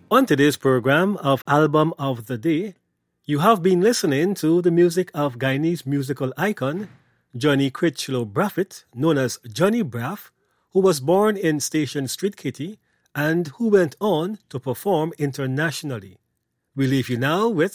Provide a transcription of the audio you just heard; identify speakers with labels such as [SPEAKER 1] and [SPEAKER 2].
[SPEAKER 1] On today's program of Album of the Day, you have been listening to the music of Guyanese musical icon Johnny Critchlow Braffett, known as Johnny Braff, who was born in Station Street, Kitty, and who went on to perform internationally. We leave you now with